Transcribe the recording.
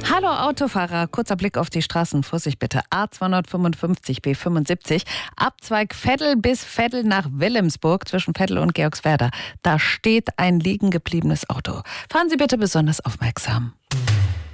Hallo Autofahrer, kurzer Blick auf die Straßen. Vorsicht bitte. A255 B75, Abzweig Veddel bis Veddel nach Wilhelmsburg zwischen Veddel und Georgswerda. Da steht ein liegen gebliebenes Auto. Fahren Sie bitte besonders aufmerksam.